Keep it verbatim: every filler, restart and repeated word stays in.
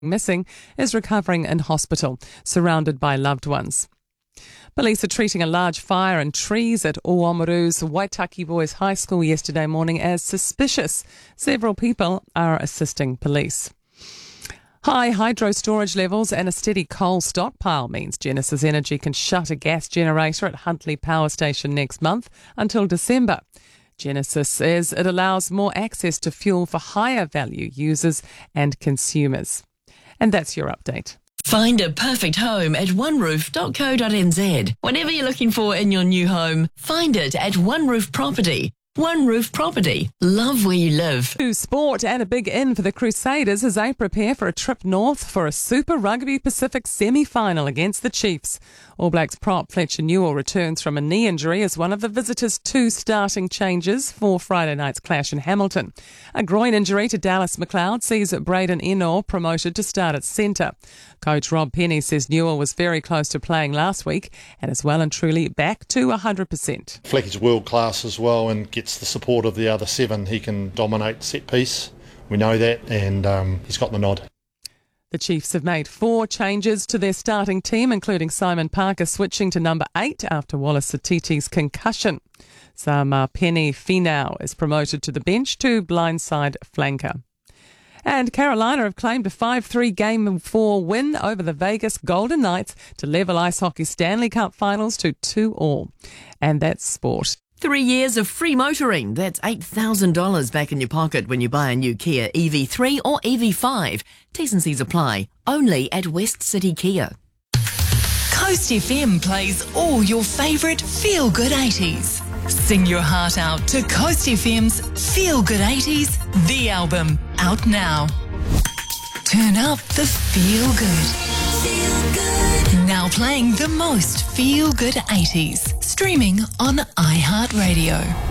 missing is recovering in hospital, surrounded by loved ones. Police are treating a large fire and trees at Oamaru's Waitaki Boys High School yesterday morning as suspicious. Several people are assisting police. High hydro storage levels and a steady coal stockpile means Genesis Energy can shut a gas generator at Huntly Power Station next month until December. Genesis says it allows more access to fuel for higher value users and consumers. And that's your update. Find a perfect home at one roof dot co dot n z. Whatever you're looking for in your new home, find it at One Roof Property. One Roof Property. Love where you live. To sport and a big in for the Crusaders as they prepare for a trip north for a Super Rugby Pacific semi-final against the Chiefs. All Blacks prop Fletcher Newell returns from a knee injury as one of the visitors' two starting changes for Friday night's clash in Hamilton. A groin injury to Dallas McLeod sees Braden Ennor promoted to start at centre. Coach Rob Penny says Newell was very close to playing last week and is well and truly back to one hundred percent. Fleck is world class as well and gets the support of the other seven. He can dominate set piece. We know that, and um, he's got the nod. The Chiefs have made four changes to their starting team, including Simon Parker switching to number eight after Wallace Satiti's concussion. Sama Penny Finau is promoted to the bench to blindside flanker. And Carolina have claimed a five three Game four win over the Vegas Golden Knights to level Ice Hockey Stanley Cup finals to two all. And that's sport. Three years of free motoring. That's eight thousand dollars back in your pocket when you buy a new Kia E V three or E V five. T's and C's apply. Only at West City Kia. Coast F M plays all your favourite feel-good eighties. Sing your heart out to Coast F M's Feel Good eighties, the album, out now. Turn up the feel good. Feel good. Now playing the most feel good eighties. Streaming on iHeartRadio.